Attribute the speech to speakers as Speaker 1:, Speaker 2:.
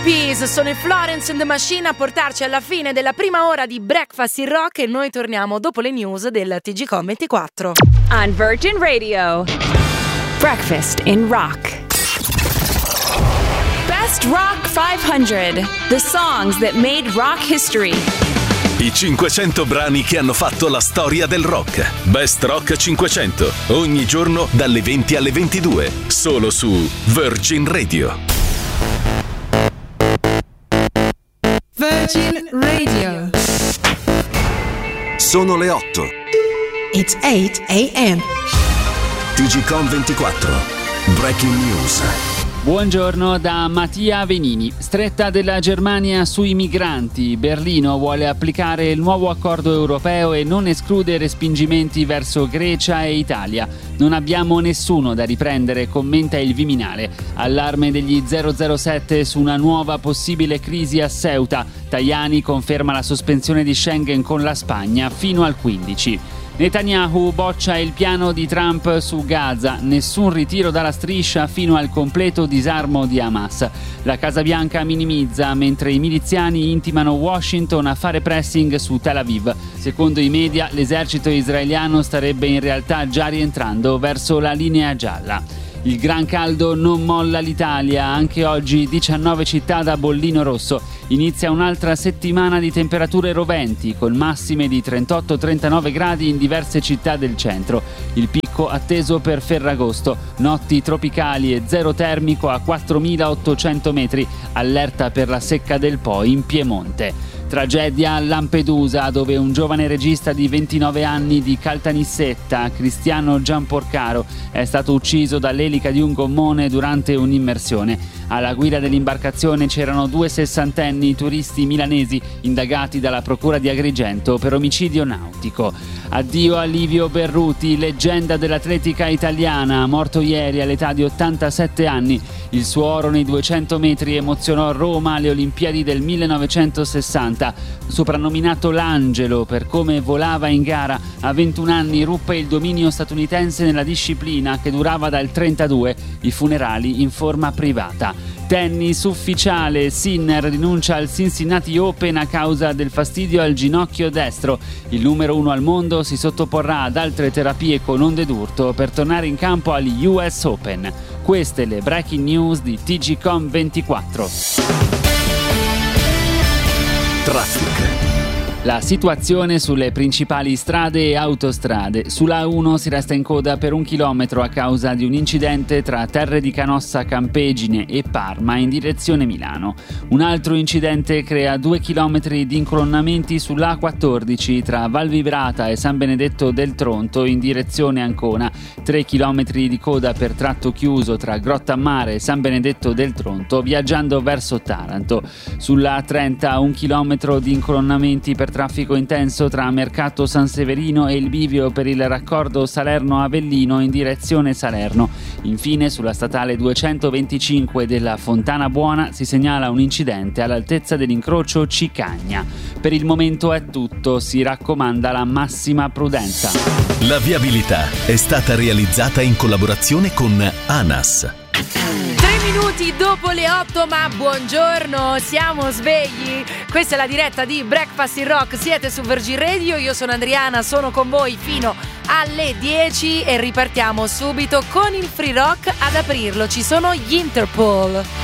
Speaker 1: Peace, sono i Florence and the Machine a portarci alla fine della prima ora di Breakfast in Rock e noi torniamo dopo le news del TGCOM 24.
Speaker 2: On Virgin Radio, Breakfast in Rock. Best Rock 500, the songs that made rock history.
Speaker 3: I 500 brani che hanno fatto la storia del rock. Best Rock 500, ogni giorno dalle 20 alle 22, solo su Virgin Radio.
Speaker 4: Virgin Radio.
Speaker 3: Sono le 8.
Speaker 4: It's 8 a.m.
Speaker 3: TGCOM 24. Breaking News.
Speaker 5: Buongiorno da Mattia Venini. Stretta della Germania sui migranti. Berlino vuole applicare il nuovo accordo europeo e non esclude respingimenti verso Grecia e Italia. Non abbiamo nessuno da riprendere, commenta il Viminale. Allarme degli 007 su una nuova possibile crisi a Ceuta. Tajani conferma la sospensione di Schengen con la Spagna fino al 15. Netanyahu boccia il piano di Trump su Gaza, nessun ritiro dalla striscia fino al completo disarmo di Hamas. La Casa Bianca minimizza mentre i miliziani intimano Washington a fare pressing su Tel Aviv. Secondo i media, l'esercito israeliano starebbe in realtà già rientrando verso la linea gialla. Il gran caldo non molla l'Italia, anche oggi 19 città da bollino rosso. Inizia un'altra settimana di temperature roventi, con massime di 38-39 gradi in diverse città del centro. Il picco atteso per Ferragosto, notti tropicali e zero termico a 4.800 metri, allerta per la secca del Po in Piemonte. Tragedia a Lampedusa, dove un giovane regista di 29 anni di Caltanissetta, Cristiano Gianporcaro, è stato ucciso dall'elica di un gommone durante un'immersione. Alla guida dell'imbarcazione c'erano 2 sessantenni turisti milanesi indagati dalla Procura di Agrigento per omicidio nautico. Addio a Livio Berruti, leggenda dell'atletica italiana, morto ieri all'età di 87 anni. Il suo oro nei 200 metri emozionò Roma alle Olimpiadi del 1960. Soprannominato l'Angelo per come volava in gara, a 21 anni ruppe il dominio statunitense nella disciplina che durava dal 32, i funerali in forma privata. Tennis ufficiale, Sinner rinuncia al Cincinnati Open a causa del fastidio al ginocchio destro. Il numero 1 al mondo si sottoporrà ad altre terapie con onde d'urto per tornare in campo agli US Open. Queste le breaking news di TGCOM 24.
Speaker 3: Traffic.
Speaker 5: La situazione sulle principali strade e autostrade. Sulla A1 si resta in coda per 1 chilometro a causa di un incidente tra Terre di Canossa Campegine e Parma in direzione Milano. Un altro incidente crea 2 chilometri di incolonnamenti sull'A14 tra Valvibrata e San Benedetto del Tronto in direzione Ancona. 3 chilometri di coda per tratto chiuso tra Grottammare e San Benedetto del Tronto viaggiando verso Taranto. Sulla A30 1 chilometro di incolonnamenti per traffico intenso tra Mercato San Severino e il bivio per il raccordo Salerno-Avellino in direzione Salerno. Infine sulla statale 225 della Fontana Buona si segnala un incidente all'altezza dell'incrocio Cicagna. Per il momento è tutto, si raccomanda la massima prudenza.
Speaker 3: La viabilità è stata realizzata in collaborazione con ANAS.
Speaker 1: 3 minuti dopo le 8, ma buongiorno, siamo svegli. Questa è la diretta di Breakfast in Rock, siete su Virgin Radio, io sono Adriana, sono con voi fino alle 10 e ripartiamo subito con il free rock. Ad aprirlo ci sono gli Interpol.